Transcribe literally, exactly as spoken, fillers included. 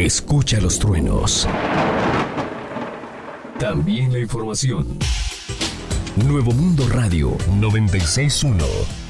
escucha los truenos. También la información. Nuevo Mundo Radio noventa y seis punto uno.